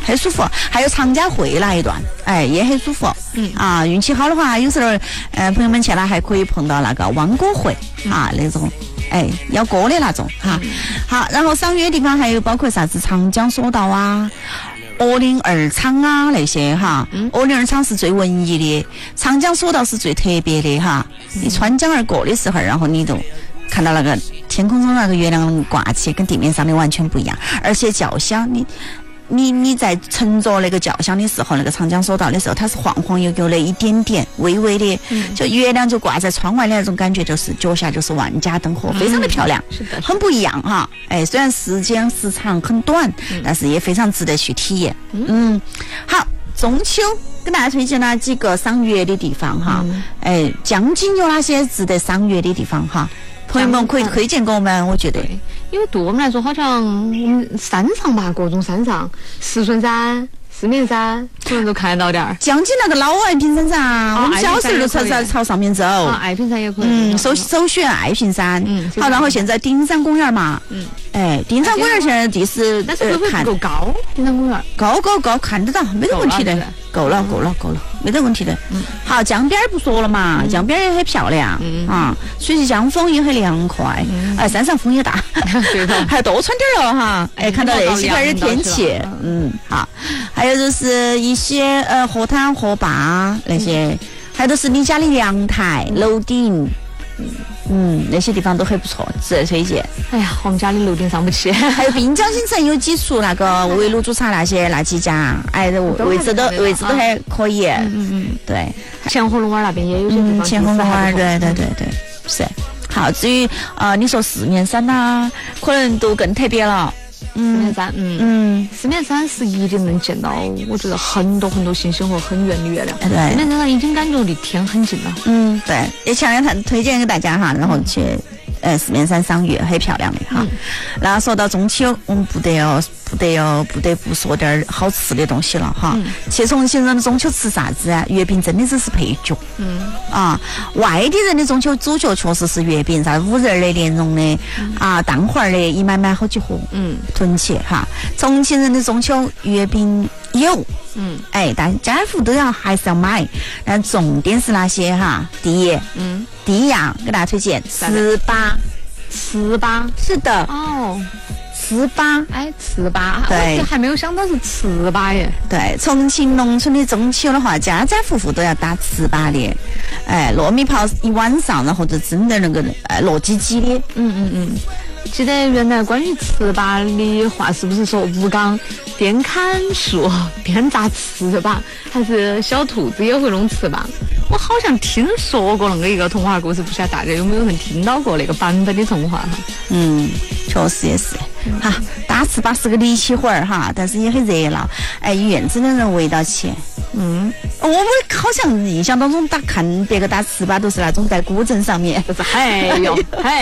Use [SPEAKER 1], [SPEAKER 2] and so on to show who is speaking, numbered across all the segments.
[SPEAKER 1] 很舒服。还有长嘉汇那一段，哎，也很舒服。运气好的话，有时候朋友们去了还可以碰到那个汪哥汇啊那种。哎，要过的那种哈。好，然后赏月的地方还有包括啥子长江索道啊、鹅岭二厂啊那些哈。鹅岭二厂是最文艺的，长江索道是最特别的哈。你穿江而过的时候，然后你就看到那个天空中那个月亮挂起，跟地面上的完全不一样。而且叫嚣你在乘着那个轿厢的时候，那个长江索道的时候，它是晃晃悠悠的，一点点微微的，就月亮就挂在窗外的那种感觉，就是脚下就是万家灯火，非常的漂亮，
[SPEAKER 2] 是的，
[SPEAKER 1] 很不一样哈。哎，虽然时间时长很短，但是也非常值得去体验。好，中秋跟大家推荐了几个赏月的地方哈。哎，江津有哪些值得赏月的地方哈？朋友们可以推荐给我们，我觉得。
[SPEAKER 2] 因为对我们来说，好像山上吧，各种山上，石顺山、四面山，可能都看得到点儿。
[SPEAKER 1] 江津那个老爱萍山上，我们小时候就朝上面走。
[SPEAKER 2] 爱萍山也可以。
[SPEAKER 1] 首选爱萍山。好，然后现在丁山公园嘛。哎，丁山公园现在地势，
[SPEAKER 2] 但是会不会不够高？丁山公园
[SPEAKER 1] 高看得到，没得问题的。够了，没得问题的。好，江边不说了嘛，江边也很漂亮啊，水气江风也很凉快。哎，山上风也大，还多穿点了哈。哎，看到那些块的天气，好，还有就是一些河滩河坝那些，还有都是你家的阳台楼顶。那些地方都很不错，值得推荐。
[SPEAKER 2] 哎呀，我们家的楼顶上不去。
[SPEAKER 1] 还有滨江新城有几处那个围炉煮茶那几家，哎，位置都还可以。对。
[SPEAKER 2] 前河龙湾那边也有些地方。
[SPEAKER 1] 前河龙湾，对，是。好，至于你说四面山呐，可能都更特别了。
[SPEAKER 2] 四面山，四面山是一定能见到，我觉得很多星星和很圆的月亮。对，四面山上已经感觉离天很近了。
[SPEAKER 1] 对，也强烈推荐给大家哈，然后去四面山赏月，很漂亮的哈。那说到中秋，我们不得不说点好吃的东西了哈。去重庆人的中秋吃啥子啊？月饼真的只是配角。外地人的中秋主角确实是月饼，啥五仁的、莲蓉的蛋黄的，一买好几盒。囤起哈。重庆人的中秋月饼有。哎，但家户都还是要买，但重点是那些哈。第一样给大家推荐糍粑，是的糍粑，
[SPEAKER 2] 糍粑，对，还没有想到是糍粑耶。
[SPEAKER 1] 对，重庆农村的中秋的话，家户都要打糍粑的，哎，糯米泡一晚上，然后就蒸的那个糯叽叽的。
[SPEAKER 2] 记得原来关于糍粑的话，是不是说吴刚边砍树边炸糍粑，还是小兔子也会弄糍粑？我好像听说过那个一个童话故事，不晓得大家有没有人听到过那个版本的童话哈？
[SPEAKER 1] 确实也是。哈，打糍粑是个力气活儿哈，但是也很热闹。哎，院子的人围到起。我们好像印象当中看别个打糍粑都是那种在古镇上面，
[SPEAKER 2] 就是哎呦，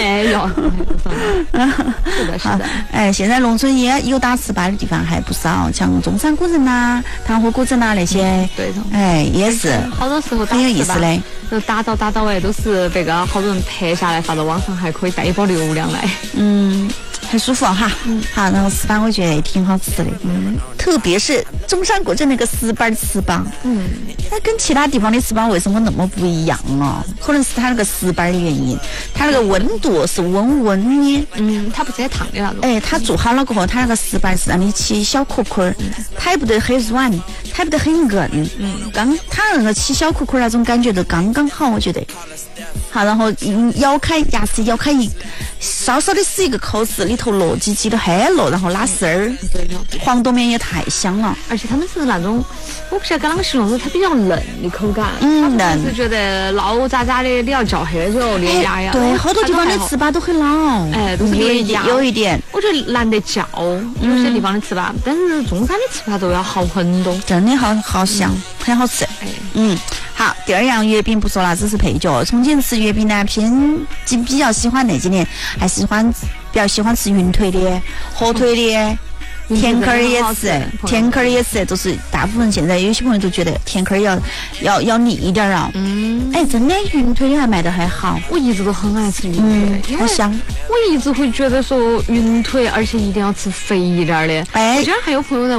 [SPEAKER 2] 是的。
[SPEAKER 1] 哎，现在农村也有打糍粑的地方还不少，像中山古镇呐、塘河古镇呐那些。
[SPEAKER 2] 对的。
[SPEAKER 1] 哎，也是。
[SPEAKER 2] 好多时候
[SPEAKER 1] 很有意思的。
[SPEAKER 2] 都打到哎，都是别个好多人拍下来发到网上，还可以带一波流量来。
[SPEAKER 1] 很舒服哈。好，然后糍粑我觉得也挺好吃的。特别是中山古镇那个石板糍粑。它跟其他地方的糍粑为什么那么不一样啊？可能是它那个石板的原因，它那个温度是温的。
[SPEAKER 2] 它不是烫的那种。
[SPEAKER 1] 哎，它做好了过后，它那个石板是让你起小壳壳，它也不得很软，它也不得很硬。它那个起小壳壳那种感觉就刚刚好，我觉得。好，然后牙齿咬开稍稍的撕一个口子，里头糯叽叽的很糯，然后拉丝儿，黄豆面也太香了。
[SPEAKER 2] 而且他们是那种，我不晓得跟啷个形容，它比较嫩的口感。
[SPEAKER 1] 嫩。
[SPEAKER 2] 是觉得老渣渣的，你要嚼很久，连牙呀。
[SPEAKER 1] 对，好多地方的糍粑都很老。
[SPEAKER 2] 哎，都是
[SPEAKER 1] 有一点。
[SPEAKER 2] 我觉得难得嚼，有些地方的糍粑，但是中山的糍粑都要好很多，
[SPEAKER 1] 真的好香，很好吃。好，第二样月饼不说了，只是配角。重庆吃月饼呢，比较喜欢那几年，还比较喜欢吃云腿的、火腿的。甜口儿也是，都是大部分现在有些朋友都觉得甜口儿要腻一点啊。哎，真的云腿还卖得还好，
[SPEAKER 2] 我一直都很爱吃云腿，
[SPEAKER 1] 好香。
[SPEAKER 2] 我一直会觉得说云腿，而且一定要吃肥一点的。哎，我居然还有朋友在